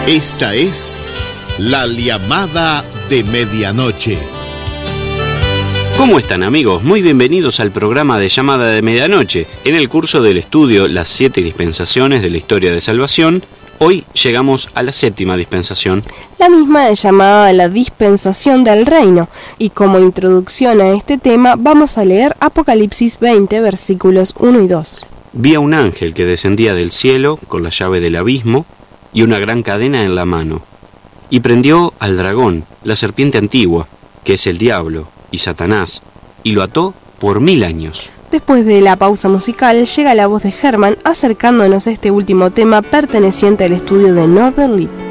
Esta es la llamada de medianoche. ¿Cómo están, amigos? Muy bienvenidos al programa de Llamada de Medianoche. En el curso del estudio Las 7 dispensaciones de la historia de salvación, hoy llegamos a la 7ª dispensación. La misma es llamada la dispensación del reino, y como introducción a este tema vamos a leer Apocalipsis 20, versículos 1 y 2. Vi a un ángel que descendía del cielo con la llave del abismo y una gran cadena en la mano, y prendió al dragón, la serpiente antigua, que es el diablo y Satanás, y lo ató por 1000 años. Después de la pausa musical llega la voz de Herman acercándonos a este último tema perteneciente al estudio de Norbert Lied.